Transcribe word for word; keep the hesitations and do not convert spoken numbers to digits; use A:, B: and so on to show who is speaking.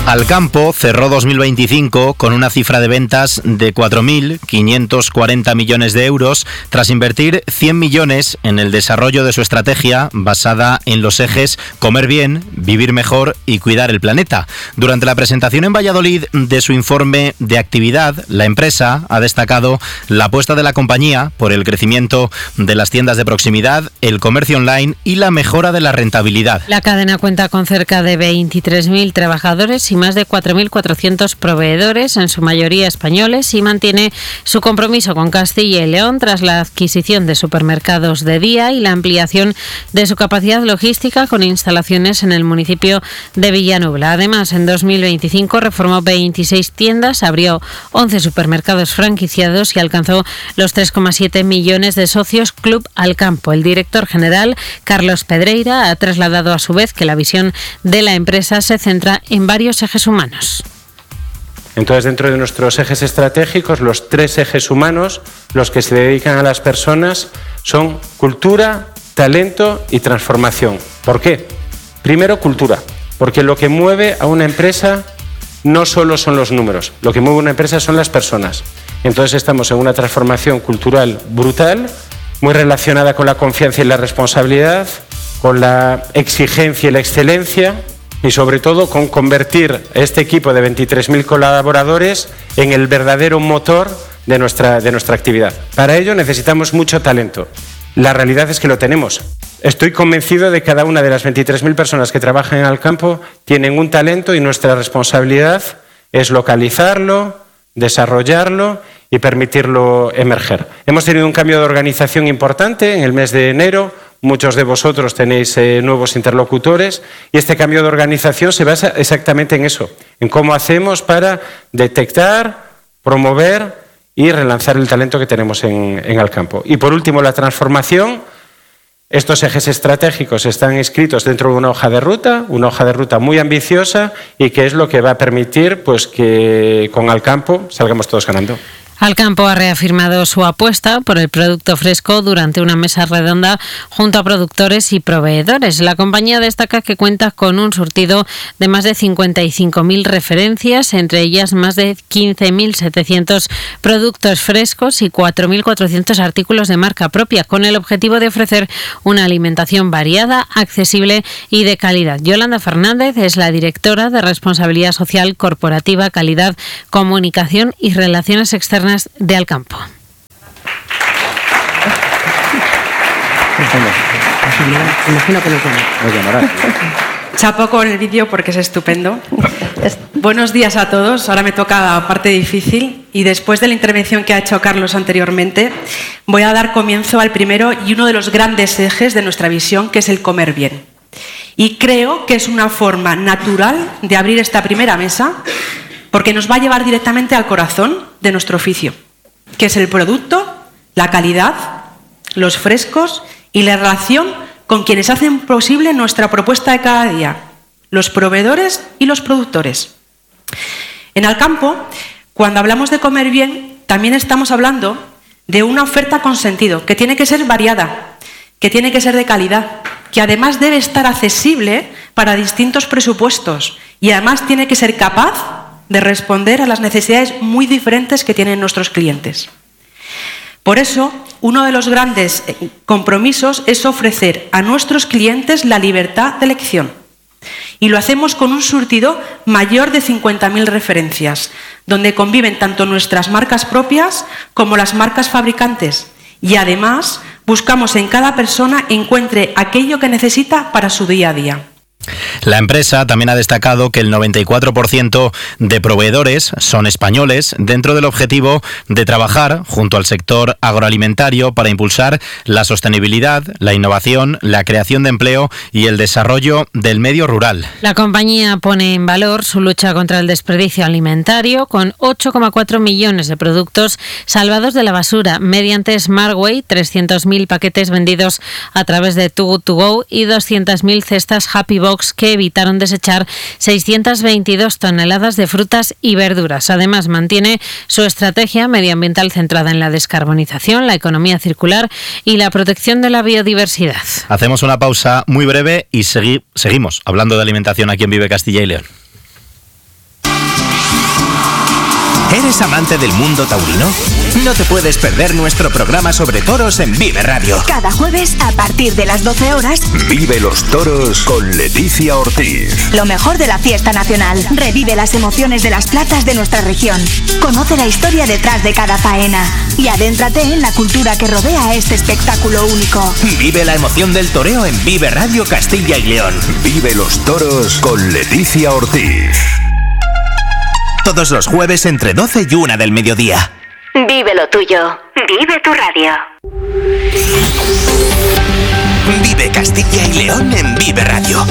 A: Alcampo cerró dos mil veinticinco con una cifra de ventas de cuatro mil quinientos cuarenta millones de euros, tras invertir cien millones en el desarrollo de su estrategia basada en los ejes comer bien, vivir mejor y cuidar el planeta. Durante la presentación en Valladolid de su informe de actividad, la empresa ha destacado la apuesta de la compañía por el crecimiento de las tiendas de proximidad, el comercio online y la mejora de la rentabilidad.
B: La cadena cuenta con cerca de veintitrés mil trabajadores y más de cuatro mil cuatrocientos proveedores, en su mayoría españoles, y mantiene su compromiso con Castilla y León tras la adquisición de supermercados de día y la ampliación de su capacidad logística con instalaciones en el municipio de Villanubla. Además, en dos mil veinticinco reformó veintiséis tiendas, abrió once supermercados franquiciados y alcanzó los tres coma siete millones de socios Club Alcampo. El director general, Carlos Pedreira, ha trasladado a su vez que la visión de la empresa se centra en varios ejes humanos.
C: Entonces, dentro de nuestros ejes estratégicos, los tres ejes humanos, los que se dedican a las personas, son cultura, talento y transformación. ¿Por qué? Primero, cultura, porque lo que mueve a una empresa no solo son los números, lo que mueve a una empresa son las personas. Entonces, estamos en una transformación cultural brutal, muy relacionada con la confianza y la responsabilidad, con la exigencia y la excelencia, y sobre todo con convertir este equipo de veintitrés mil colaboradores en el verdadero motor de nuestra, de nuestra actividad. Para ello necesitamos mucho talento. La realidad es que lo tenemos. Estoy convencido de que cada una de las veintitrés mil personas que trabajan en Alcampo tienen un talento y nuestra responsabilidad es localizarlo, desarrollarlo y permitirlo emerger. Hemos tenido un cambio de organización importante en el mes de enero. Muchos de vosotros tenéis eh, nuevos interlocutores y este cambio de organización se basa exactamente en eso, en cómo hacemos para detectar, promover y relanzar el talento que tenemos en, en Alcampo. Y por último, la transformación. Estos ejes estratégicos están inscritos dentro de una hoja de ruta, una hoja de ruta muy ambiciosa y que es lo que va a permitir pues, que con Alcampo salgamos todos ganando.
B: Alcampo ha reafirmado su apuesta por el producto fresco durante una mesa redonda junto a productores y proveedores. La compañía destaca que cuenta con un surtido de más de cincuenta y cinco mil referencias, entre ellas más de quince mil setecientos productos frescos y cuatro mil cuatrocientos artículos de marca propia, con el objetivo de ofrecer una alimentación variada, accesible y de calidad. Yolanda Fernández es la directora de Responsabilidad Social Corporativa, Calidad, Comunicación y Relaciones Externas de Alcampo.
D: Chapo con el vídeo porque es estupendo. Buenos días a todos. Ahora me toca la parte difícil y después de la intervención que ha hecho Carlos anteriormente voy a dar comienzo al primero y uno de los grandes ejes de nuestra visión, que es el comer bien. Y creo que es una forma natural de abrir esta primera mesa, porque nos va a llevar directamente al corazón de nuestro oficio, que es el producto, la calidad, los frescos y la relación con quienes hacen posible nuestra propuesta de cada día, los proveedores y los productores. En Alcampo, cuando hablamos de comer bien, también estamos hablando de una oferta con sentido, que tiene que ser variada, que tiene que ser de calidad, que además debe estar accesible para distintos presupuestos y además tiene que ser capaz de responder a las necesidades muy diferentes que tienen nuestros clientes. Por eso, uno de los grandes compromisos es ofrecer a nuestros clientes la libertad de elección. Y lo hacemos con un surtido mayor de cincuenta mil referencias, donde conviven tanto nuestras marcas propias como las marcas fabricantes. Y además, buscamos en cada persona encuentre aquello que necesita para su día a día.
A: La empresa también ha destacado que el noventa y cuatro por ciento de proveedores son españoles, dentro del objetivo de trabajar junto al sector agroalimentario para impulsar la sostenibilidad, la innovación, la creación de empleo y el desarrollo del medio rural.
B: La compañía pone en valor su lucha contra el desperdicio alimentario, con ocho coma cuatro millones de productos salvados de la basura mediante SmartWay, trescientos mil paquetes vendidos a través de Too Good To Go y doscientas mil cestas Happy Box que evitaron desechar seiscientas veintidós toneladas de frutas y verduras. Además, mantiene su estrategia medioambiental centrada en la descarbonización, la economía circular y la protección de la biodiversidad.
A: Hacemos una pausa muy breve y segui- seguimos hablando de alimentación aquí en Vive Castilla y León.
E: ¿Eres amante del mundo taurino? No te puedes perder nuestro programa sobre toros en Vive Radio.
F: Cada jueves, a partir de las doce horas,
G: Vive los toros con Leticia Ortiz.
F: Lo mejor de la fiesta nacional. Revive las emociones de las plazas de nuestra región. Conoce la historia detrás de cada faena. Y adéntrate en la cultura que rodea a este espectáculo único.
E: Vive la emoción del toreo en Vive Radio Castilla y León.
G: Vive los toros con Leticia Ortiz.
E: Todos los jueves entre doce y una del mediodía.
F: Vive lo tuyo. Vive tu radio.
E: Vive Castilla y León en Vive Radio.